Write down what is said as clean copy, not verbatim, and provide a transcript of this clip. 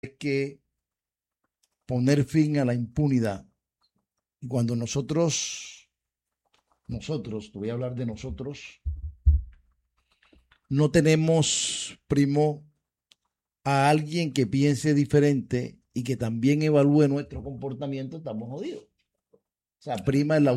es que poner fin a la impunidad. Y cuando nosotros, te voy a hablar de nosotros, no tenemos, primo, a alguien que piense diferente y que también evalúe nuestro comportamiento, estamos jodidos. O sea, prima el